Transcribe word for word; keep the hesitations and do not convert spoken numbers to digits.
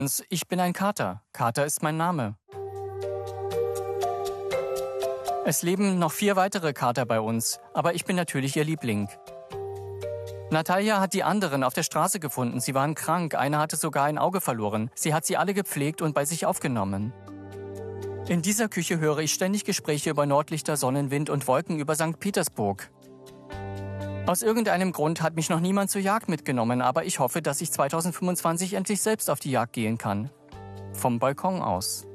Ich bin ein Kater. Kater ist mein Name. Es leben noch vier weitere Kater bei uns, aber ich bin natürlich ihr Liebling. Natalia hat die anderen auf der Straße gefunden. Sie waren krank, einer hatte sogar ein Auge verloren. Sie hat sie alle gepflegt und bei sich aufgenommen. In dieser Küche höre ich ständig Gespräche über Nordlichter, Sonnenwind und Wolken über Sankt Petersburg. Aus irgendeinem Grund hat mich noch niemand zur Jagd mitgenommen, aber ich hoffe, dass ich zweitausendfünfundzwanzig endlich selbst auf die Jagd gehen kann. Vom Balkon aus.